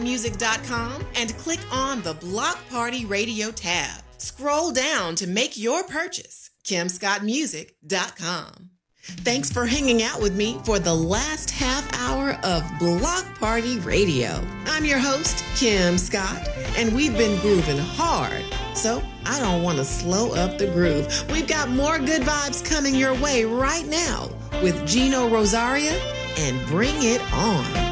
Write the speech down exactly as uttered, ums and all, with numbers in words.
music dot com and click on the Block Party Radio tab. Scroll down to make your purchase. kim scott music dot com. Thanks for hanging out with me for the last half hour of Block Party Radio. I'm your host, Kim Scott, and we've been grooving hard, so I don't want to slow up the groove. We've got more good vibes coming your way right now with Gino Rosaria and Bring It On.